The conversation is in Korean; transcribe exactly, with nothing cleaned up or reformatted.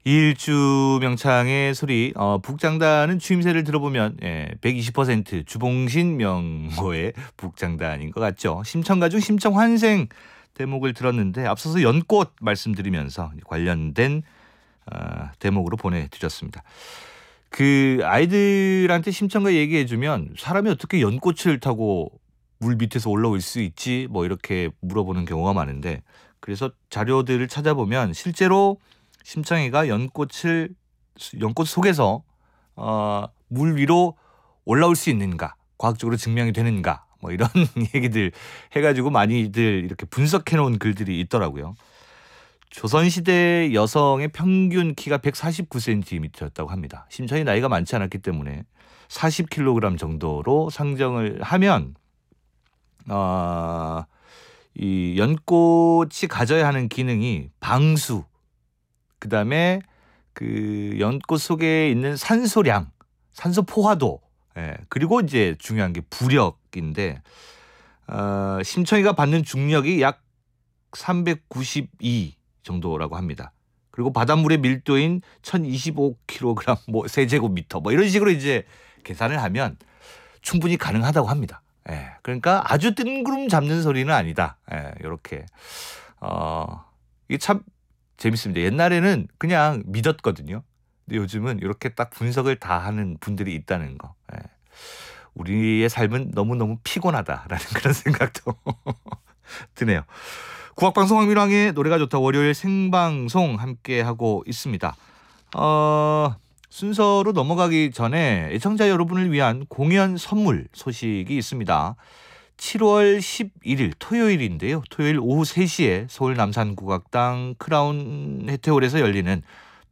이일주 명창의 소리, 어, 북장단은 추임새를 들어보면 예, 백이십 퍼센트 주봉신 명호의 북장단인 것 같죠. 심청가 중 심청환생 대목을 들었는데 앞서서 연꽃 말씀드리면서 관련된 어, 대목으로 보내드렸습니다. 그 아이들한테 심청가 얘기해주면 사람이 어떻게 연꽃을 타고 물 밑에서 올라올 수 있지? 뭐 이렇게 물어보는 경우가 많은데, 그래서 자료들을 찾아보면 실제로 심청이가 연꽃을 연꽃 속에서 어, 물 위로 올라올 수 있는가, 과학적으로 증명이 되는가, 뭐 이런 얘기들 해가지고 많이들 이렇게 분석해 놓은 글들이 있더라고요. 조선시대 여성의 평균 키가 백사십구 센티미터였다고 합니다. 심청이 나이가 많지 않았기 때문에 사십 킬로그램 정도로 상정을 하면 어, 이 연꽃이 가져야 하는 기능이 방수, 그 다음에 그 연꽃 속에 있는 산소량, 산소 포화도, 예, 그리고 이제 중요한 게 부력인데, 어, 심청이가 받는 중력이 약 삼백구십이 정도라고 합니다. 그리고 바닷물의 밀도인 천이십오 킬로그램 뭐 세제곱미터 뭐 이런 식으로 이제 계산을 하면 충분히 가능하다고 합니다. 예, 그러니까 아주 뜬구름 잡는 소리는 아니다. 예, 이렇게 어, 이게 참 재밌습니다. 옛날에는 그냥 믿었거든요. 근데 요즘은 이렇게 딱 분석을 다 하는 분들이 있다는 거. 예. 우리의 삶은 너무너무 피곤하다라는 그런 생각도 드네요. 국악방송 황민왕의 노래가 좋다 월요일 생방송 함께하고 있습니다. 어, 순서로 넘어가기 전에 애청자 여러분을 위한 공연 선물 소식이 있습니다. 칠월 십일일 토요일인데요. 토요일 오후 세 시에 서울 남산국악당 크라운 해태홀에서 열리는